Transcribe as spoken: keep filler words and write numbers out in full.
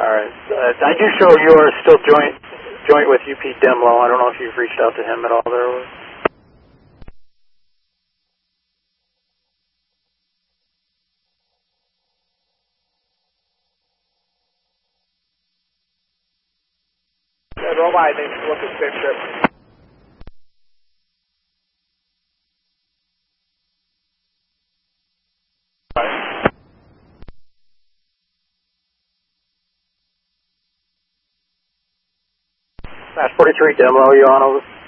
All right. Uh, I do show you are still joint joint with U P Demlo. I don't know if you've reached out to him at all there. Yeah, Robot, I think, look at same trip. Smash forty-three Demlo, you on over?